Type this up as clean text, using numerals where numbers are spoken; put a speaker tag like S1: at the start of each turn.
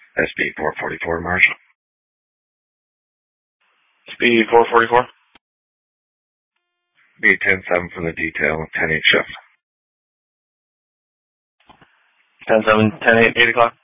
S1: SB 444, Marshal.
S2: SB 444.
S1: Be 10-7 from the detail, 10-8 shift.
S2: 10-7, 10-8, 8 o'clock.